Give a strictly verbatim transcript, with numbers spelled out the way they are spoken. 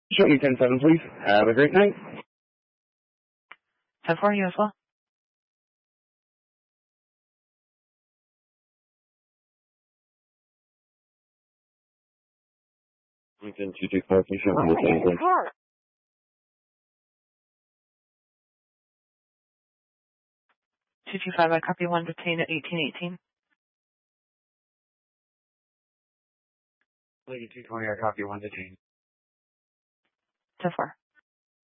Show me ten seven, please. Have a great night. ten four, you as well. Lincoln two two five, please show me the same thing. two two five, I copy one, detained at eighteen eighteen. Lincoln two twenty, I copy one, detained. ten four.